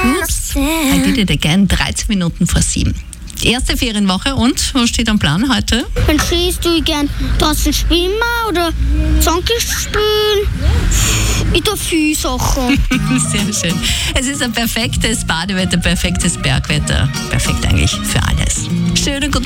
Ups, I did it again, 13 Minuten vor 7. Die erste Ferienwoche und was steht am Plan heute? Wenn schießt du gern draußen schwimmen oder Zanke spielen? Ich tue viele Sachen. Sehr schön. Es ist ein perfektes Badewetter, perfektes Bergwetter. Perfekt eigentlich für alles. Schönen guten